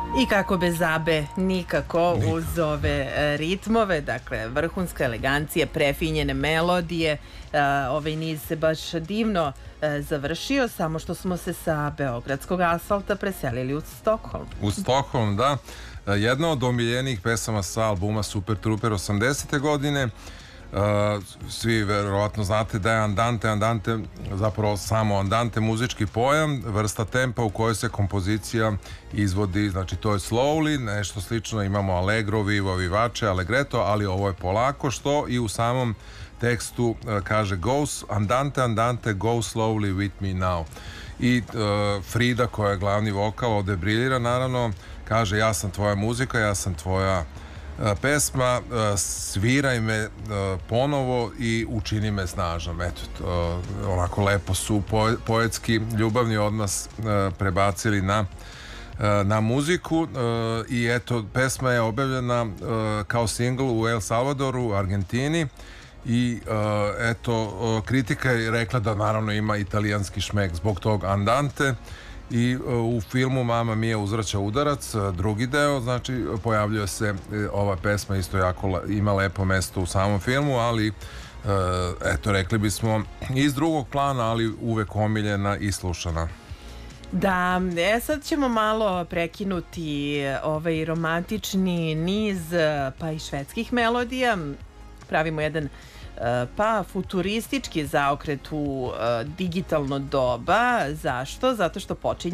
I kako bez Abe, nikako uz ove ritmove, dakle vrhunska elegancija, prefinjene melodije, ovaj niz se baš divno završio, samo što smo se sa beogradskog asfalta preselili u Stokholm. U Stokholm, da. Jedna od omiljenijih pesama sa albuma Super Trooper 80. godine. Svi verovatno znate da je andante zapravo samo andante muzički pojam, vrsta tempa u kojoj se kompozicija izvodi, znači to je slowly, nešto slično imamo allegro, vivo, vivace, allegretto, ali ovo je polako, što i u samom tekstu kaže andante go slowly with me now. I Frida, koja je glavni vokal, ovde briljira naravno, kaže ja sam tvoja muzika, ja sam tvoja pesma, sviraj me ponovo i učini me snažnom. Eto, onako lepo su poetski ljubavni odnos prebacili na muziku i eto, pesma je objavljena kao singl u El Salvadoru, u Argentini i eto, kritika je rekla da naravno ima italijanski šmek zbog tog andante. I u filmu Mamma Mia uzvraća udarac, drugi deo, znači pojavljuje se ova pesma, isto jako ima lepo mesto u samom filmu, ali eto, rekli bismo iz drugog plana, ali uvek omiljena i slušana. Da, sad ćemo malo prekinuti ovaj romantični niz pa i švedskih melodija. Pravimo jedan pa futuristički zaokret u digitalno doba. Zašto? Zato što počinje